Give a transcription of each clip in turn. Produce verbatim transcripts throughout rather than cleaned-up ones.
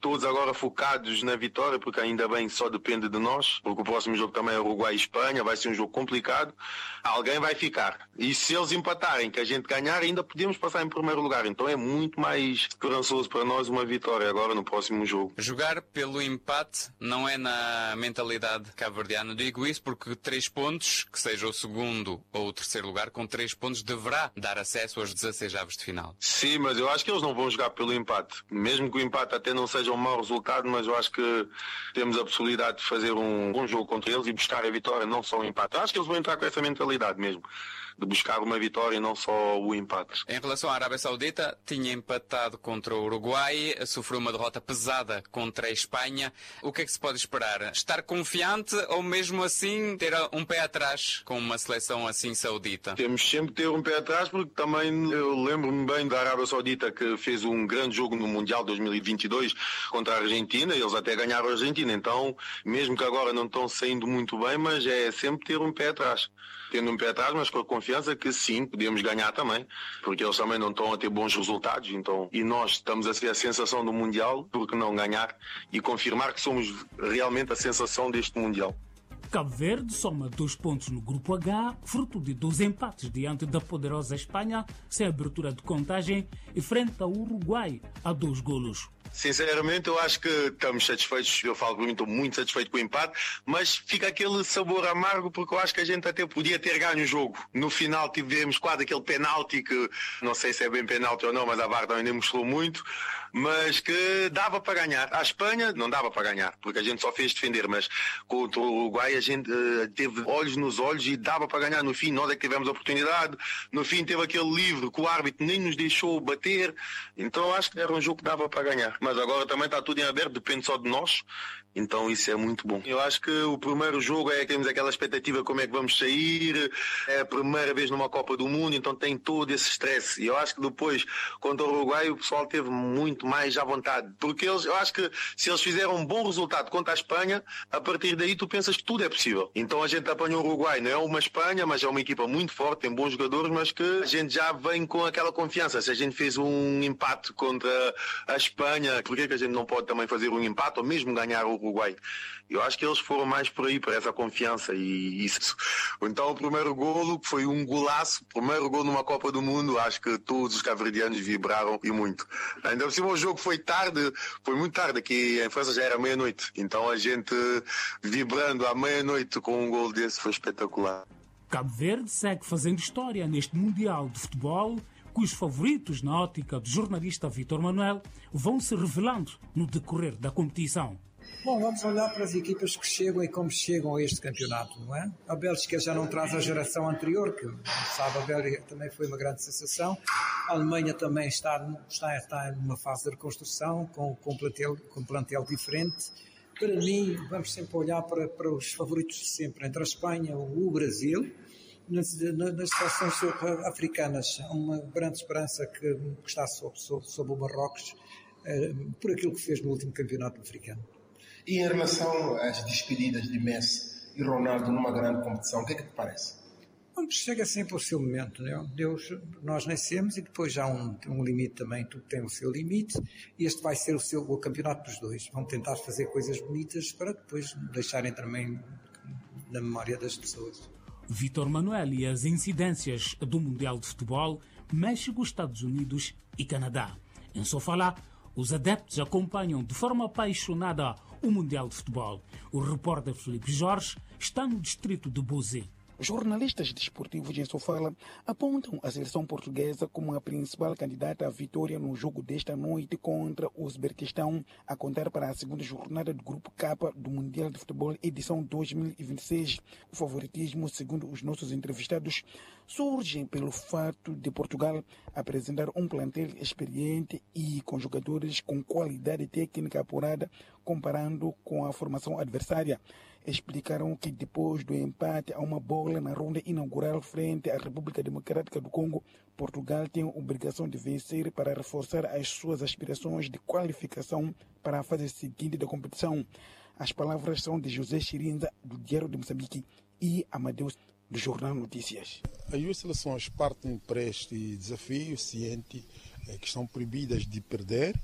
todos agora focados na vitória, porque ainda bem só depende de nós, porque o próximo jogo também é Uruguai e Espanha, vai ser um jogo complicado, alguém vai ficar. E se eles empatarem, que a gente ganhar, ainda podemos passar em primeiro lugar. Então é muito mais esperançoso para nós uma vitória agora no próximo jogo. Jogar pelo empate não é na mentalidade cabo-verdiana. Digo isso porque três pontos, que seja o segundo ou o terceiro lugar, com três pontos deverá dar acesso aos dezasseis avos de final. Sim, mas eu acho que eles não vão jogar pelo empate. Mesmo que o empate até não seja um mau resultado, mas eu acho que temos a possibilidade de fazer um bom jogo contra eles e buscar a vitória, não só o empate. Eu acho que eles vão entrar com essa mentalidade mesmo, de buscar uma vitória e não só o empate. Em relação à Arábia Saudita, tinha empatado contra o Uruguai, sofreu uma derrota pesada contra a Espanha. O que é que se pode esperar? Estar confiante ou mesmo assim ter um pé atrás com uma seleção assim saudita? Temos sempre que ter um pé atrás, porque também eu lembro-me bem da Arábia Saudita, que fez um grande jogo no Mundial dois mil e vinte e dois contra a Argentina, eles até ganharam a Argentina. Então, mesmo que agora não estão saindo muito bem, mas é sempre ter um pé atrás. Tendo um pé atrás, mas com a confiança que sim, podemos ganhar também, porque eles também não estão a ter bons resultados, então, e nós estamos a ser a sensação do Mundial, por que não ganhar e confirmar que somos realmente a sensação deste Mundial. Cabo Verde soma dois pontos no Grupo H, fruto de dois empates diante da poderosa Espanha, sem abertura de contagem, e frente ao Uruguai a dois golos. Sinceramente, eu acho que estamos satisfeitos, eu falo por mim, estou muito satisfeito com o empate, mas fica aquele sabor amargo porque eu acho que a gente até podia ter ganho o jogo. No final tivemos quase aquele penalti que, não sei se é bem penalti ou não, mas a V A R também nem mostrou muito, mas que dava para ganhar. A Espanha não dava para ganhar, porque a gente só fez defender, mas contra o Uruguai a gente uh, teve olhos nos olhos e dava para ganhar. No fim, nós é que tivemos a oportunidade, no fim teve aquele livre que o árbitro nem nos deixou bater, então eu acho que era um jogo que dava para ganhar. Mas agora também está tudo em aberto, depende só de nós, então isso é muito bom. Eu acho que o primeiro jogo é que temos aquela expectativa como é que vamos sair, é a primeira vez numa Copa do Mundo, então tem todo esse stress. E eu acho que depois, contra o Uruguai, o pessoal teve muito mais à vontade, porque eles, eu acho que se eles fizeram um bom resultado contra a Espanha, a partir daí tu pensas que tudo é possível. Então a gente apanhou o Uruguai, não é uma Espanha, mas é uma equipa muito forte, tem bons jogadores, mas que a gente já vem com aquela confiança. Se a gente fez um empate contra a Espanha, por que que a gente não pode também fazer um empate ou mesmo ganhar o Uruguai? Eu acho que eles foram mais por aí, por essa confiança e isso. Então o primeiro golo, que foi um golaço, primeiro golo numa Copa do Mundo, acho que todos os cabo-verdianos vibraram e muito. Ainda por cima o jogo foi tarde, foi muito tarde, aqui em França já era meia-noite, então a gente vibrando à meia-noite com um golo desse foi espetacular. Cabo Verde segue fazendo história neste Mundial de Futebol, cujos favoritos, na ótica do jornalista Vítor Manuel, vão se revelando no decorrer da competição. Bom, vamos olhar para as equipas que chegam e como chegam a este campeonato, não é? A Bélgica já não traz a geração anterior, que, sabe, a Bélgica também foi uma grande sensação. A Alemanha também está, está, está numa fase de reconstrução, com, com, plantel, com plantel diferente. Para mim, vamos sempre olhar para, para os favoritos de sempre, entre a Espanha e o Brasil. Nas, nas seleções africanas, uma grande esperança que, que está sob, sob, sob o Marrocos, eh, por aquilo que fez no último campeonato africano. E em relação às despedidas de Messi e Ronaldo numa grande competição, o que é que te parece? Bom, chega sempre ao seu momento, não é? Deus, nós nascemos e depois há um, um limite também, tudo tem o seu limite, e este vai ser o, seu, o campeonato dos dois. Vão tentar fazer coisas bonitas para depois deixarem também na memória das pessoas. Vítor Manuel e as incidências do Mundial de Futebol, México, Estados Unidos e Canadá. Em Sofala, os adeptos acompanham de forma apaixonada o Mundial de Futebol. O repórter Felipe Jorge está no distrito de Bozé. Os jornalistas desportivos em Sofala apontam a seleção portuguesa como a principal candidata à vitória no jogo desta noite contra o Uzbequistão, a contar para a segunda jornada do Grupo K do Mundial de Futebol edição dois mil e vinte e seis. O favoritismo, segundo os nossos entrevistados, surge pelo fato de Portugal apresentar um plantel experiente e com jogadores com qualidade técnica apurada, comparando com a formação adversária. Explicaram que depois do empate a uma bola na ronda inaugural frente à República Democrática do Congo, Portugal tem a obrigação de vencer para reforçar as suas aspirações de qualificação para a fase seguinte da competição. As palavras são de José Chirinza, do Diário de Moçambique, e Amadeus, do Jornal Notícias. As duas seleções partem para este desafio ciente que estão proibidas de perder,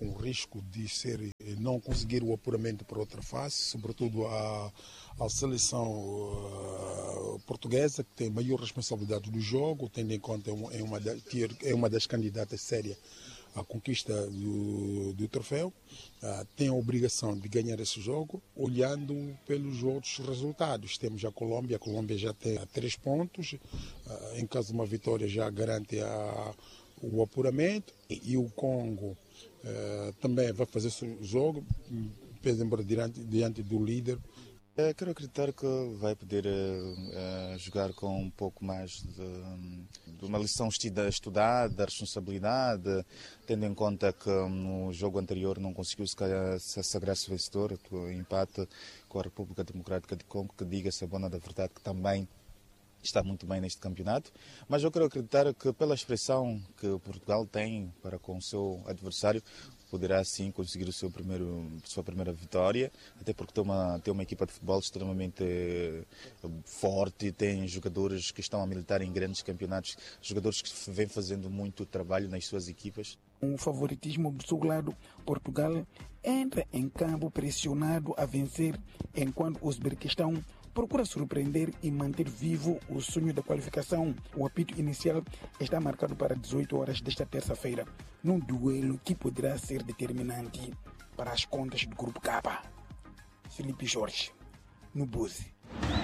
com o risco de ser, não conseguir o apuramento para outra fase, sobretudo a, a seleção uh, portuguesa, que tem maior responsabilidade do jogo, tendo em conta é uma, é uma, é uma das candidatas sérias à conquista do, do troféu, uh, tem a obrigação de ganhar esse jogo, olhando pelos outros resultados. Temos a Colômbia, a Colômbia já tem três pontos, uh, em caso de uma vitória já garante a, o apuramento, e, e o Congo uh, também vai fazer o jogo, embora diante, diante do líder. Eu quero acreditar que vai poder uh, jogar com um pouco mais de, de uma lição estudada, responsabilidade, tendo em conta que no jogo anterior não conseguiu se sagrar-se vencedor, o empate com a República Democrática de Congo, que diga-se a bona da verdade que também está muito bem neste campeonato, mas eu quero acreditar que pela expressão que Portugal tem para com o seu adversário, poderá sim conseguir o seu primeiro, a sua primeira vitória, até porque tem uma, tem uma equipa de futebol extremamente forte, tem jogadores que estão a militar em grandes campeonatos, jogadores que vêm fazendo muito trabalho nas suas equipas. Um favoritismo do seu lado, Portugal entra em campo pressionado a vencer, enquanto o Uzbequistão procura surpreender e manter vivo o sonho da qualificação. O apito inicial está marcado para dezoito horas desta terça-feira, num duelo que poderá ser determinante para as contas do Grupo K. Felipe Jorge, no Buzi.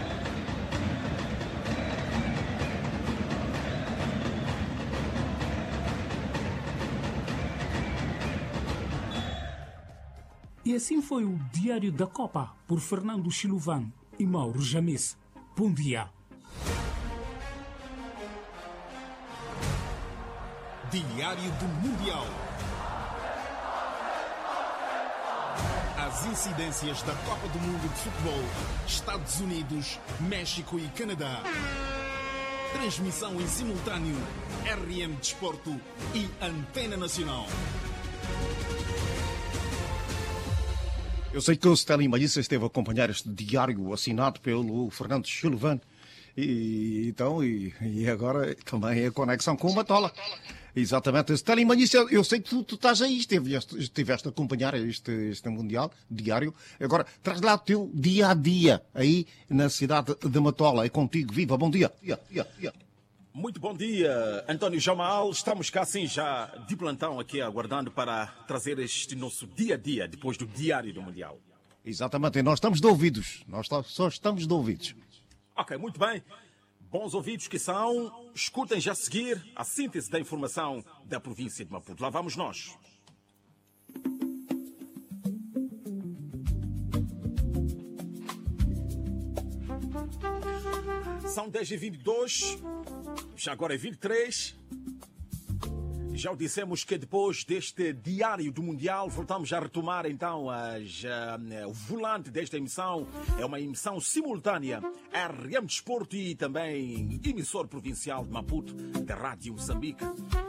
E assim foi o Diário da Copa, por Fernando Chiluvan e Mauro James. Bom dia. Diário do Mundial. As incidências da Copa do Mundo de Futebol, Estados Unidos, México e Canadá. Transmissão em simultâneo, R M Desporto e Antena Nacional. Eu sei que o Stanley Malissa esteve a acompanhar este diário assinado pelo Fernando Chiluvan. E, então, e, e agora também a conexão com o Matola. Exatamente. Stanley Malissa, eu sei que tu, tu estás aí, estiveste, estiveste a acompanhar este, este Mundial diário. Agora, traz lá o teu dia a dia aí na cidade de Matola. É contigo. Viva, bom dia. dia, dia, dia. Muito bom dia, António Jamal. Estamos cá sim já de plantão aqui aguardando para trazer este nosso dia a dia depois do Diário do Mundial. Exatamente, e nós estamos de ouvidos. Nós só estamos de ouvidos. Ok, muito bem. Bons ouvidos que são. Escutem já a seguir a síntese da informação da província de Maputo. Lá vamos nós. São dez e vinte e dois, já agora é vinte e três. Já o dissemos que depois deste Diário do Mundial voltamos a retomar então as, uh, o volante desta emissão. É uma emissão simultânea R M Desporto e também emissor provincial de Maputo da Rádio Moçambique.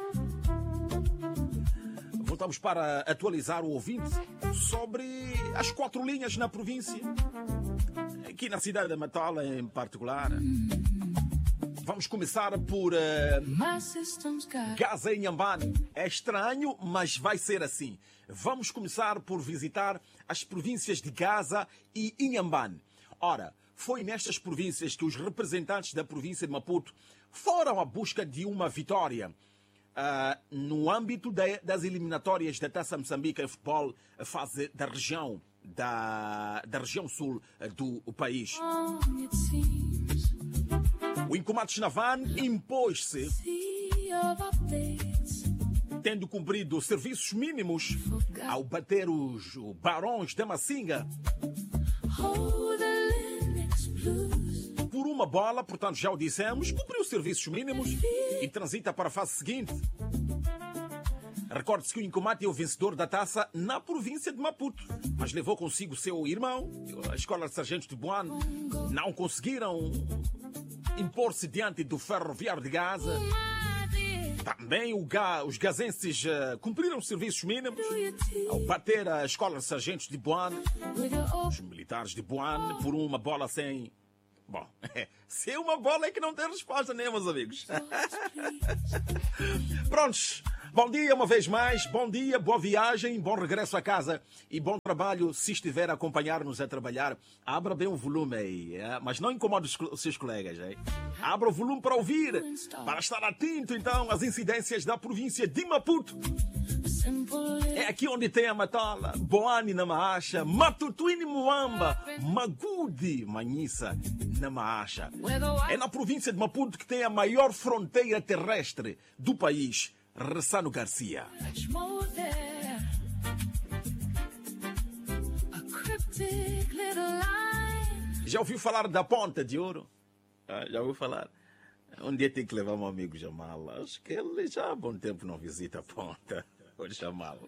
Voltamos para atualizar o ouvinte sobre as quatro linhas na província. Aqui na cidade de Matola em particular. Vamos começar por uh, Gaza e Inhambane. É estranho, mas vai ser assim. Vamos começar por visitar as províncias de Gaza e Inhambane. Ora, foi nestas províncias que os representantes da província de Maputo foram à busca de uma vitória. Uh, no âmbito de, das eliminatórias da Taça Moçambique em futebol, a fase da região, da, da região sul do país. O Incomados Navan impôs-se, tendo cumprido serviços mínimos ao bater os Barões da Massinga por uma bola, portanto já o dissemos, cumpriu os serviços mínimos e transita para a fase seguinte. Recorde-se que o Incomate é o vencedor da taça na província de Maputo, mas levou consigo seu irmão, a Escola de Sargentos de Boane. Não conseguiram impor-se diante do Ferroviário de Gaza. Também o Ga, os gazenses uh, cumpriram os serviços mínimos ao bater a Escola de Sargentos de Boane. Os militares de Boane por uma bola sem... Bom, sem uma bola é que não tem resposta, né, meus amigos? Prontos, Bom dia uma vez mais, bom dia, boa viagem, bom regresso a casa e bom trabalho se estiver a acompanhar-nos a trabalhar. Abra bem o volume aí, é? Mas não incomode os, os seus colegas. É? Abra o volume para ouvir, para estar atento então às incidências da província de Maputo. É aqui onde tem a Matola, Boane na Maacha, Matutuini Muamba, Magudi Manhissa na Maacha. É na província de Maputo que tem a maior fronteira terrestre do país. Ressano Garcia. Já ouviu falar da Ponta de Ouro? Ah, já ouviu falar? Um dia tem que levar meu amigo Jamal. Acho que ele já há bom tempo não visita a Ponta. Vou chamá-lo.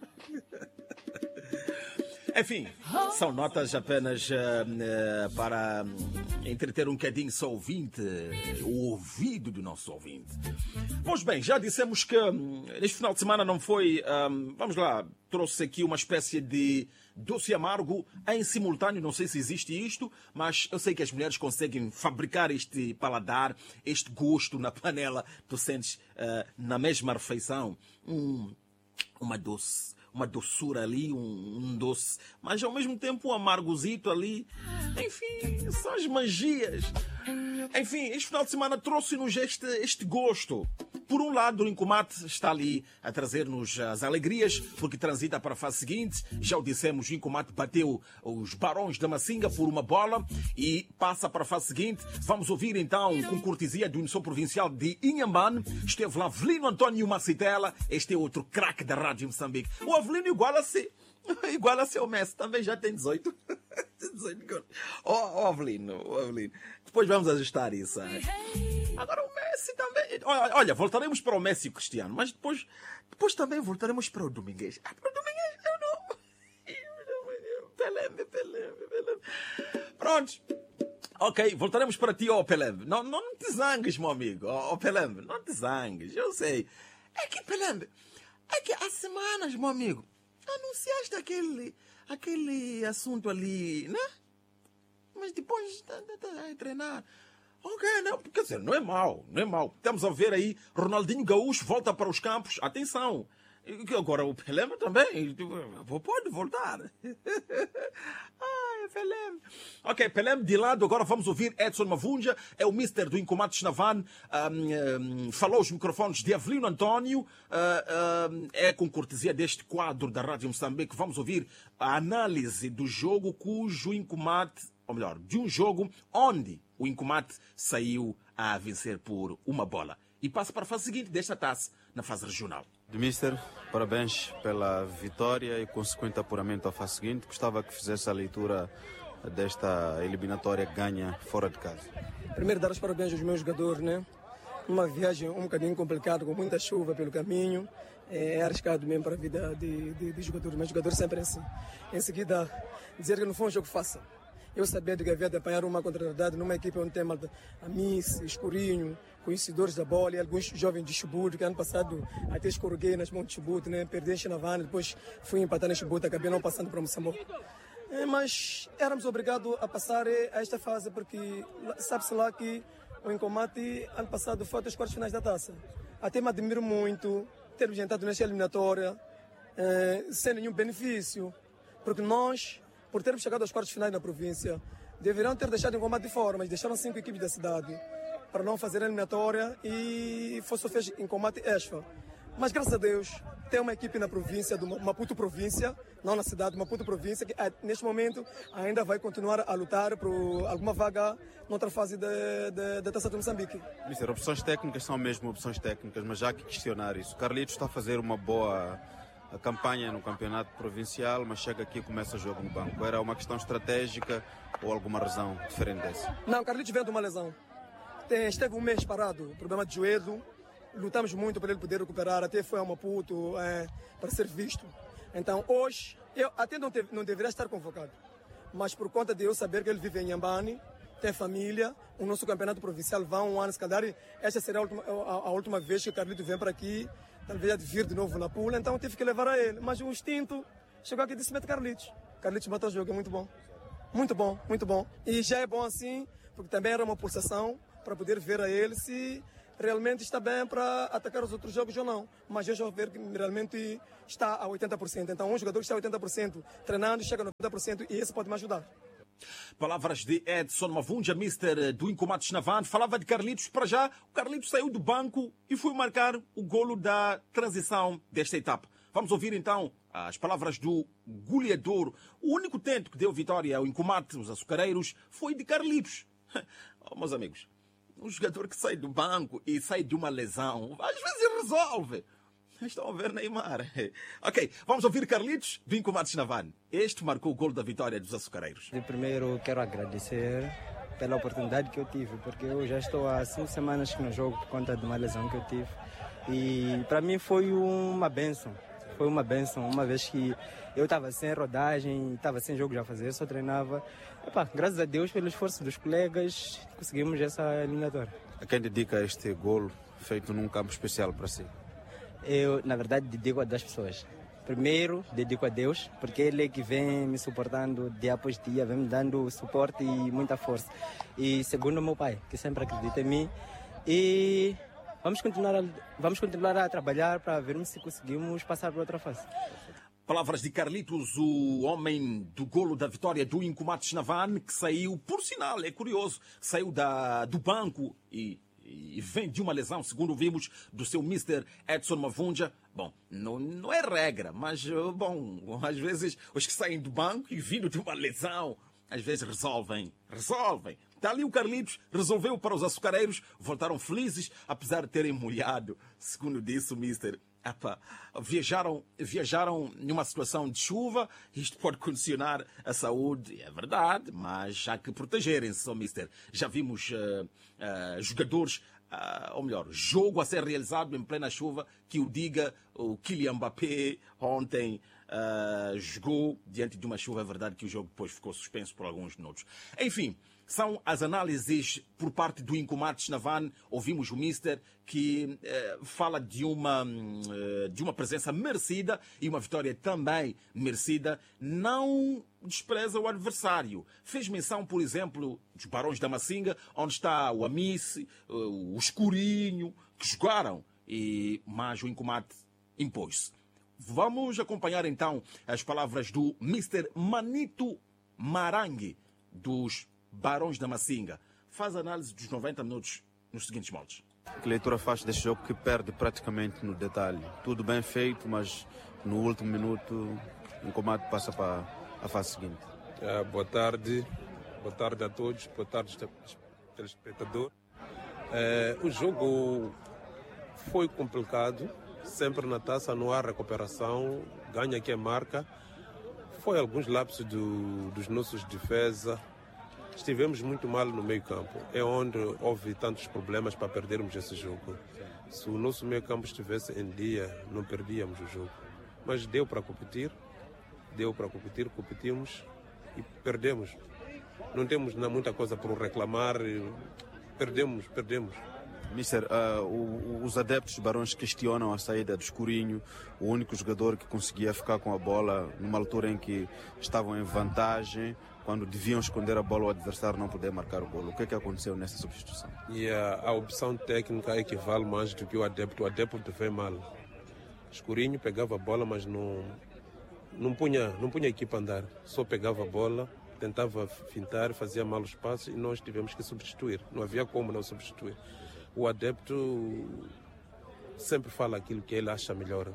Enfim, são notas apenas uh, uh, para um, entreter um bocadinho só o ouvinte, o ouvido do nosso ouvinte. Pois bem, já dissemos que um, este final de semana não foi, um, vamos lá, trouxe aqui uma espécie de doce e amargo em simultâneo, não sei se existe isto, mas eu sei que as mulheres conseguem fabricar este paladar, este gosto na panela, tu sentes uh, na mesma refeição, um, uma doce. Uma doçura ali, um, um doce, mas ao mesmo tempo um amargozito ali. Enfim, são as magias. Enfim, este final de semana trouxe-nos este, este gosto. Por um lado, o Incomate está ali a trazer-nos as alegrias, porque transita para a fase seguinte. Já o dissemos, o Incomate bateu os Barões da Massinga por uma bola e passa para a fase seguinte. Vamos ouvir então, com cortesia do Unição Provincial de Inhambane, esteve lá Avelino António Macitela, este é outro craque da Rádio Moçambique. O Avelino igual a ser, igual a ser o Messi, também já tem dezoito. dezoito Ó, oh, oh, Avelino, oh, Avelino. Depois vamos ajustar isso. Hein? Agora o Messi também. Olha, olha, voltaremos para o Messi e o Cristiano, mas depois, depois também voltaremos para o Domingues. Ah, para o Domingues eu não. Eu não. Pelembe, Pelembe, Pelembe. Pronto. Ok, voltaremos para ti, ó oh, Pelembe. Não, não, não te zangues, meu amigo. Ó oh, Pelembe, não te zangues. Eu sei. É que, Pelembe, é que há semanas, meu amigo, anunciaste aquele, aquele assunto ali, né? Mas depois está tá, tá, a treinar. Ok, não, quer dizer, não é mau, não é mau. Estamos a ver aí, Ronaldinho Gaúcho volta para os campos. Atenção, agora o Pelé também pode voltar. Ai, Pelé. Ok, Pelé de lado, agora vamos ouvir Edson Mavunja, é o mister do Incomate Xnavan, um, um, falou os microfones de Avelino António, uh, um, é com cortesia deste quadro da Rádio Moçambique, vamos ouvir a análise do jogo cujo Incomate, ou melhor, de um jogo onde o Incomate saiu a vencer por uma bola. E passa para a fase seguinte desta taça, na fase regional. De Mister, parabéns pela vitória e consequente apuramento à fase seguinte. Gostava que fizesse a leitura desta eliminatória ganha fora de casa. Primeiro, dar os parabéns aos meus jogadores, né? Uma viagem um bocadinho complicada, com muita chuva pelo caminho. É arriscado mesmo para a vida de, de, de jogadores, mas jogadores sempre assim. Em seguida, dizer que não foi um jogo fácil. Eu sabia de que havia de apanhar uma contrariedade numa equipe onde tem a Miss, Escurinho, conhecedores da bola e alguns jovens de Chubut, que ano passado até escorreguei nas mãos de Chubut, né? Perdi em Xnavan, depois fui empatar em Chubut, acabei não passando para Moçambique. É, mas éramos obrigados a passar a esta fase, porque sabe-se lá que o Incomate ano passado foi até os quartos finais da taça. Até me admiro muito termos entrado nesta eliminatória é, sem nenhum benefício, porque nós, por termos chegado aos quartos finais na província, deveriam ter deixado o Incomate de fora, mas deixaram cinco equipes da cidade para não fazer a eliminatória e foi só fez Incomate Esfa. Mas graças a Deus tem uma equipe na província, do Maputo Província, não na cidade, Maputo Província, que neste momento ainda vai continuar a lutar por alguma vaga noutra fase da Taça de Moçambique. Mister, opções técnicas são mesmo opções técnicas, mas já há que questionar isso. Carlitos está a fazer uma boa a campanha no campeonato provincial, mas chega aqui e começa o jogo no banco. Era uma questão estratégica ou alguma razão diferente dessa? Não, Carlitos veio de uma lesão. Tem, esteve um mês parado, problema de joelho. Lutamos muito para ele poder recuperar, até foi ao Maputo é, para ser visto. Então hoje, eu até não, te, não deveria estar convocado, mas por conta de eu saber que ele vive em Inhambane, tem família, o nosso campeonato provincial vai um ano, se calhar esta será a última, a, a última vez que o Carlitos vem para aqui, talvez de vir de novo na pula, então tive que levar a ele. Mas o instinto chegou aqui e disse: mete Carlitos. Carlitos matou o jogo, é muito bom. Muito bom, muito bom. E já é bom assim, porque também era uma pulsação para poder ver a ele se realmente está bem para atacar os outros jogos ou não. Mas eu já vou ver que realmente está a oitenta por cento. Então um jogador que está a oitenta por cento treinando chega a noventa por cento e esse pode me ajudar. Palavras de Edson Mavunja, mister do Incomados Navan. Falava de Carlitos. Para já, o Carlitos saiu do banco e foi marcar o golo da transição desta etapa. Vamos ouvir então as palavras do goleador. O único tento que deu vitória ao Incomate, os açucareiros, foi de Carlitos. Oh, meus amigos, um jogador que sai do banco e sai de uma lesão, às vezes resolve. Estão a ver Neymar. Ok, vamos ouvir Carlitos do Incomados Navan. Este marcou o golo da vitória dos açucareiros. De primeiro, quero agradecer pela oportunidade que eu tive, porque eu já estou há cinco semanas que não jogo por conta de uma lesão que eu tive. E para mim foi uma bênção. Foi uma bênção, uma vez que eu estava sem rodagem, estava sem jogo já a fazer, só treinava. Epá, graças a Deus, pelo esforço dos colegas, conseguimos essa eliminatória. A quem dedica este golo feito num campo especial para si? Eu, na verdade, dedico a duas pessoas. Primeiro, dedico a Deus, porque Ele é que vem me suportando dia após dia, vem me dando suporte e muita força. E segundo, meu pai, que sempre acredita em mim. E vamos continuar a, vamos continuar a trabalhar para vermos se conseguimos passar para outra fase. Palavras de Carlitos, o homem do golo da vitória do Incomados Navan, que saiu, por sinal, é curioso, saiu da, do banco e... e vem de uma lesão, segundo vimos, do seu mister Edson Mavunja. Bom, não, não é regra, mas, bom, às vezes os que saem do banco e vindo de uma lesão, às vezes resolvem, resolvem. Está ali o Carlitos, resolveu para os açucareiros, voltaram felizes, apesar de terem molhado, segundo disse o mister. Epa, viajaram, viajaram numa situação de chuva, isto pode condicionar a saúde, é verdade, mas há que protegerem-se, oh mister. Já vimos uh, uh, jogadores, uh, ou melhor, jogo a ser realizado em plena chuva, que o diga o Kylian Mbappé ontem uh, jogou diante de uma chuva, é verdade que o jogo depois ficou suspenso por alguns minutos. Enfim, são as análises por parte do Incomados Navan. Ouvimos o mister que eh, fala de uma, eh, de uma presença merecida e uma vitória também merecida. Não despreza o adversário. Fez menção, por exemplo, dos Barões da Macinga, onde está o Amice, o Escurinho, que jogaram, e, mas o Incomate impôs-se. Vamos acompanhar então as palavras do mister Manito Marangue, dos Barões da Macinga. Faz análise dos noventa minutos nos seguintes moldes. Que leitura faz deste jogo que perde praticamente no detalhe? Tudo bem feito, mas no último minuto o combate passa para a fase seguinte. É, boa tarde, boa tarde a todos, boa tarde telespectador. É, o jogo foi complicado, sempre na taça não há recuperação, ganha quem marca. Foi alguns lapsos do, dos nossos defesa. Estivemos muito mal no meio campo. É onde houve tantos problemas para perdermos esse jogo. Se o nosso meio campo estivesse em dia, não perdíamos o jogo. Mas deu para competir, deu para competir, competimos e perdemos. Não temos muita coisa por reclamar, perdemos, perdemos. Mister, uh, o, os adeptos Barões questionam a saída do Escurinho, o único jogador que conseguia ficar com a bola numa altura em que estavam em vantagem, quando deviam esconder a bola, o adversário não poder marcar o golo. O que é que aconteceu nessa substituição? E a, a opção técnica equivale mais do que o adepto. O adepto vê mal. Escurinho pegava a bola, mas não, não, punha, não punha a equipa a andar. Só pegava a bola, tentava fintar, fazia mal os passos e nós tivemos que substituir. Não havia como não substituir. O adepto sempre fala aquilo que ele acha melhor.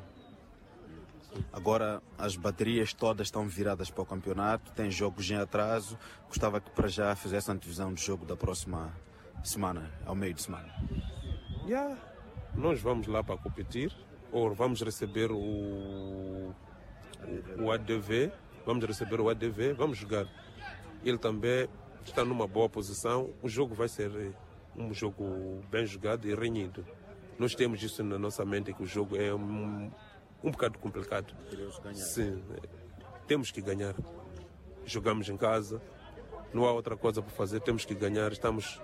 Agora as baterias todas estão viradas para o campeonato, tem jogos em atraso. Gostava que para já fizesse a antevisão do jogo da próxima semana, ao meio de semana. Yeah. Nós vamos lá para competir, ou vamos receber o, o A D V, vamos receber o A D V, vamos jogar. Ele também está numa boa posição, o jogo vai ser um jogo bem jogado e renhido. Nós temos isso na nossa mente, que o jogo é um, um bocado complicado. Sim, temos que ganhar. Jogamos em casa, não há outra coisa para fazer, temos que ganhar. Estamos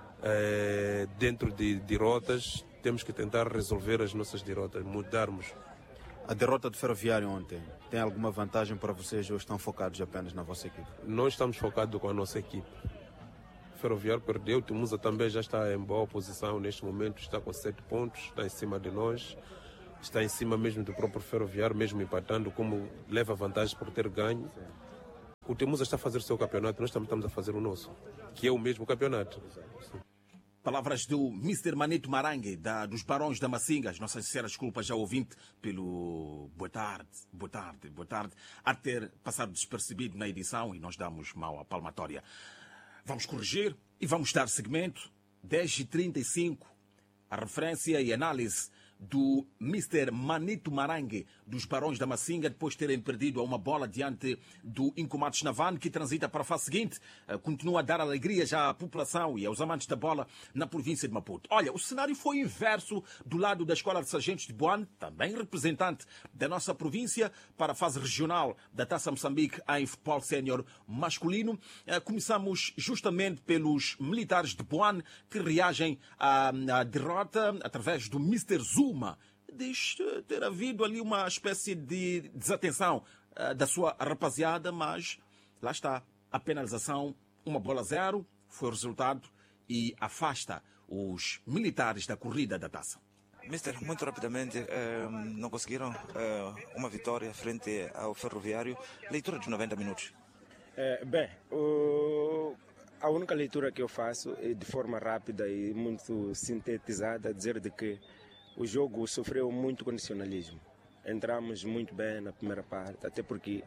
é, dentro de derrotas, temos que tentar resolver as nossas derrotas, mudarmos. A derrota do Ferroviário ontem, tem alguma vantagem para vocês ou estão focados apenas na vossa equipe? Nós estamos focados com a nossa equipe. Ferroviário perdeu. O Temusa também já está em boa posição neste momento, está com sete pontos, está em cima de nós, está em cima mesmo do próprio Ferroviário, mesmo empatando, como leva vantagem por ter ganho. O Temusa está a fazer o seu campeonato, nós também estamos a fazer o nosso, que é o mesmo campeonato. Sim. Palavras do mister Manito Marangue, da, dos Barões da Macinga. As nossas sinceras desculpas ao ouvinte pelo boa tarde, boa tarde, boa tarde, a ter passado despercebido na edição e nós damos mal à palmatória. Vamos corrigir e vamos dar segmento. dez e trinta e cinco, a referência e análise do mister Manito Marangue, dos Barões da Macinga, depois de terem perdido a uma bola diante do Incomados Navan, que transita para a fase seguinte. Continua a dar alegria já à população e aos amantes da bola na província de Maputo. Olha, o cenário foi inverso do lado da Escola de Sargentos de Boane, também representante da nossa província, para a fase regional da Taça Moçambique em futebol sénior masculino. Começamos justamente pelos militares de Boane, que reagem à, à derrota através do mister Zuma. Diz ter havido ali uma espécie de desatenção uh, da sua rapaziada, mas lá está, a penalização, uma bola a zero, foi o resultado e afasta os militares da corrida da taça. Mister, muito rapidamente, eh, não conseguiram eh, uma vitória frente ao Ferroviário. Leitura de noventa minutos. É, bem, o... a única leitura que eu faço é de forma rápida e muito sintetizada, dizer de que o jogo sofreu muito condicionalismo. Entramos muito bem na primeira parte, até porque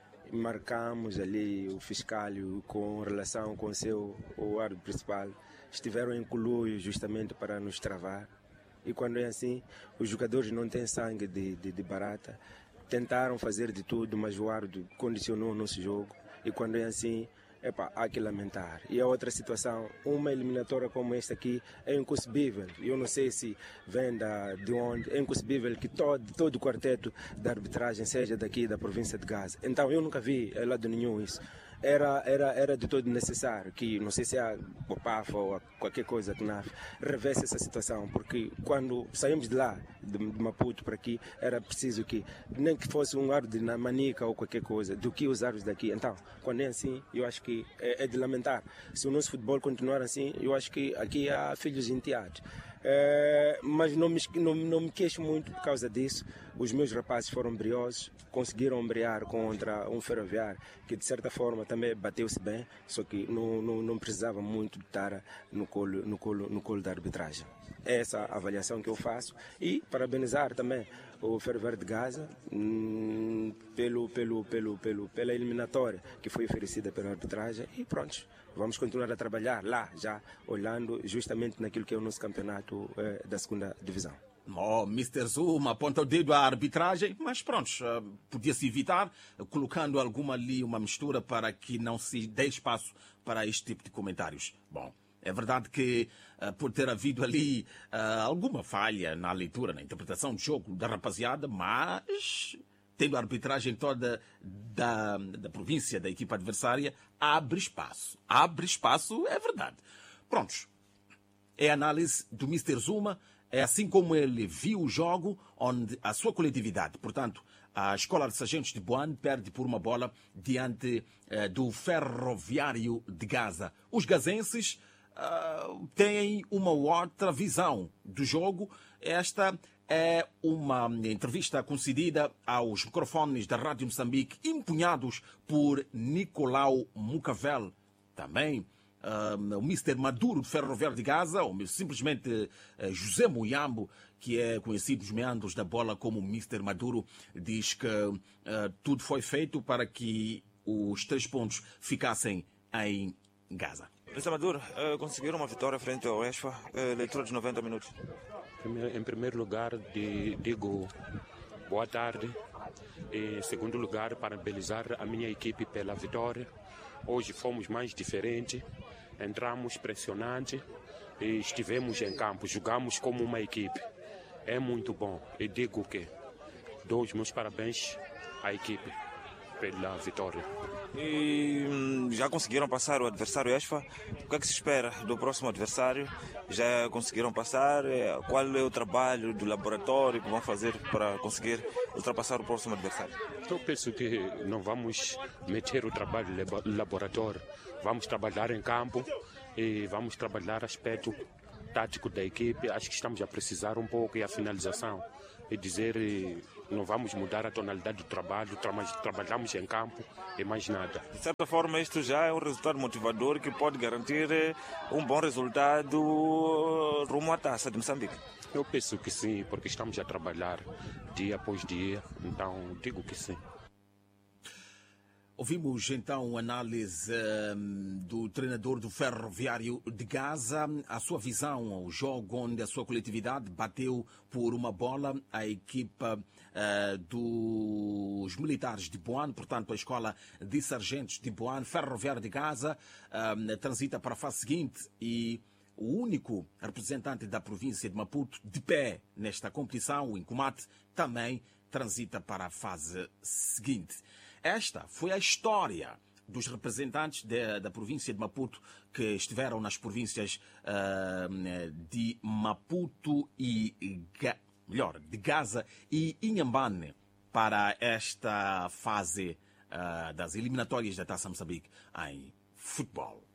marcamos ali o fiscal com relação com o seu o árbitro principal. Estiveram em colúrio justamente para nos travar. E quando é assim, os jogadores não têm sangue de, de, de barata. Tentaram fazer de tudo, mas o árbitro condicionou o nosso jogo. E quando é assim, epa, há que lamentar. E a outra situação, uma eliminatória como esta aqui é inconcebível. Eu não sei se vem da, de onde, é inconcebível que todo, todo o quarteto da arbitragem seja daqui da província de Gaza. Então eu nunca vi em lado nenhum isso. Era, era, era de todo necessário que, não sei se há o P A F ou qualquer coisa que N A F, revesse essa situação, porque quando saímos de lá, de, de Maputo para aqui, era preciso que, nem que fosse um árbitro na Manica ou qualquer coisa, do que os árbitros daqui. Então, quando é assim, eu acho que é, é de lamentar. Se o nosso futebol continuar assim, eu acho que aqui há filhos enteados. É, mas não me, não, não me queixo muito por causa disso. Os meus rapazes foram briosos, conseguiram ombrear contra um Ferroviário que de certa forma também bateu-se bem, só que não, não, não precisava muito estar no colo, no, colo, no colo da arbitragem. É essa a avaliação que eu faço e parabenizar também o Ferroviário de Gaza hum, pelo, pelo, pelo, pelo, pela eliminatória que foi oferecida pela arbitragem e pronto. Vamos continuar a trabalhar lá, já olhando justamente naquilo que é o nosso campeonato eh, da segunda divisão. Oh, mister Zuma aponta o dedo à arbitragem, mas pronto, uh, podia-se evitar, uh, colocando alguma ali, uma mistura para que não se dê espaço para este tipo de comentários. Bom, é verdade que uh, por ter havido ali uh, alguma falha na leitura, na interpretação do jogo da rapaziada, mas tendo a arbitragem toda da, da província, da equipa adversária, abre espaço. Abre espaço, é verdade. Prontos. É a análise do mister Zuma, é assim como ele viu o jogo, onde a sua coletividade, portanto, a Escola de Sargentos de Boane perde por uma bola diante eh, do Ferroviário de Gaza. Os gazenses uh, têm uma outra visão do jogo. Esta é uma entrevista concedida aos microfones da Rádio Moçambique, empunhados por Nicolau Mucavel, também uh, o mister Maduro do Ferroviário de Gaza, ou simplesmente uh, José Muyambo, que é conhecido nos meandros da bola como mister Maduro, diz que uh, tudo foi feito para que os três pontos ficassem em Gaza. mister Maduro, uh, conseguiram uma vitória frente ao ESFA, uh, leitura de noventa minutos. Em primeiro lugar, digo boa tarde. Em segundo lugar, parabenizar a minha equipe pela vitória. Hoje fomos mais diferentes, entramos pressionante e estivemos em campo, jogamos como uma equipe. É muito bom e digo que dou os meus parabéns à equipe. pela vitória. E já conseguiram passar o adversário ESFA? O que é que se espera do próximo adversário? Já conseguiram passar? Qual é o trabalho do laboratório que vão fazer para conseguir ultrapassar o próximo adversário? Eu penso que não vamos meter o trabalho laboratório. Vamos trabalhar em campo e vamos trabalhar aspecto tático da equipe. Acho que estamos a precisar um pouco e a finalização. E dizer, não vamos mudar a tonalidade do trabalho, tra trabalhamos em campo e mais nada. De certa forma, isto já é um resultado motivador que pode garantir um bom resultado rumo à taça de Moçambique. Eu penso que sim, porque estamos a trabalhar dia após dia, então digo que sim. Ouvimos então a análise um, do treinador do Ferroviário de Gaza, a sua visão ao jogo onde a sua coletividade bateu por uma bola a equipa uh, dos militares de Boane, portanto a escola de sargentos de Boane. Ferroviário de Gaza um, transita para a fase seguinte e o único representante da província de Maputo de pé nesta competição, o Incomate, também transita para a fase seguinte. Esta foi a história dos representantes de, da província de Maputo que estiveram nas províncias uh, de Maputo e, melhor, de Gaza e Inhambane para esta fase uh, das eliminatórias da Taça Moçambique em futebol.